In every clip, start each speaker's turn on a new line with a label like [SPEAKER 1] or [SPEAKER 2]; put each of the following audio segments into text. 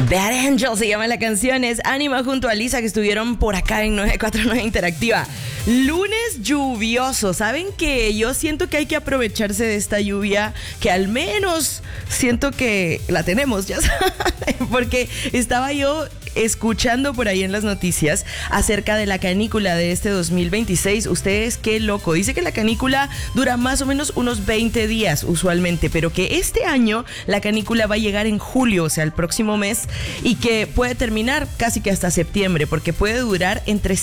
[SPEAKER 1] Bad Angel se llama la canción, es Anima junto a Lisa, que estuvieron por acá en 949 Interactiva. Lunes lluvioso, ¿saben qué? Yo siento que hay que aprovecharse de esta lluvia, que al menos siento que la tenemos, ya saben, porque estaba yo escuchando por ahí en las noticias acerca de la canícula de este 2026. Ustedes, qué loco. Dice que la canícula dura más o menos unos 20 días usualmente, pero que este año la canícula va a llegar en julio, o sea, el próximo mes, y que puede terminar casi que hasta septiembre, porque puede durar entre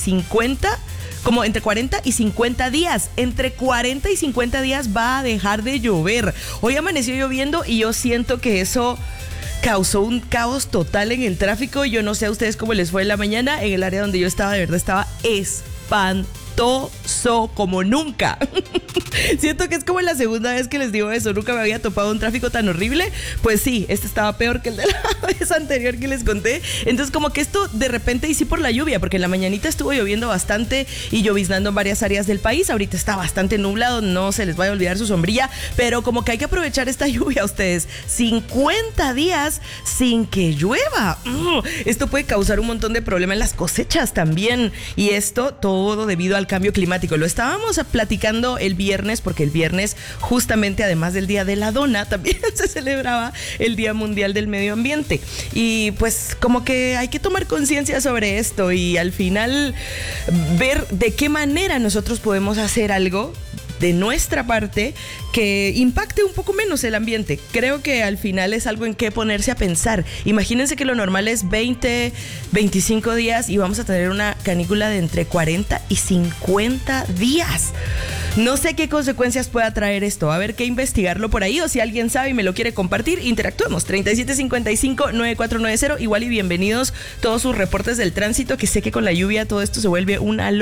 [SPEAKER 1] 40 y 50 días. Entre 40 y 50 días va a dejar de llover. Hoy amaneció lloviendo y yo siento que eso causó un caos total en el tráfico. Yo no sé a ustedes cómo les fue en la mañana. En el área donde yo estaba, de verdad estaba espantoso como nunca. Siento que es como la segunda vez que les digo eso. Nunca me había topado un tráfico tan horrible. Pues sí, este estaba peor que el de la vez anterior que les conté. Entonces como que esto de repente, y sí por la lluvia, porque en la mañanita estuvo lloviendo bastante y lloviznando en varias áreas del país. Ahorita está bastante nublado, no se les vaya a olvidar su sombrilla, pero como que hay que aprovechar esta lluvia ustedes. 50 días sin que llueva. Esto puede causar un montón de problemas en las cosechas también. Y esto todo debido al cambio climático. Lo estábamos platicando el viernes, porque el viernes, justamente además del Día de la Dona, también se celebraba el Día Mundial del Medio Ambiente. Y pues como que hay que tomar conciencia sobre esto y al final ver de qué manera nosotros podemos hacer algo de nuestra parte que impacte un poco menos el ambiente. Creo que al final es algo en que ponerse a pensar. Imagínense que lo normal es 20, 25 días y vamos a tener una canícula de entre 40 y 50 días. No sé qué consecuencias pueda traer esto. A ver, qué investigarlo por ahí, o si alguien sabe y me lo quiere compartir, interactuemos. 3755-9490. Igual y bienvenidos todos sus reportes del tránsito, que sé que con la lluvia todo esto se vuelve una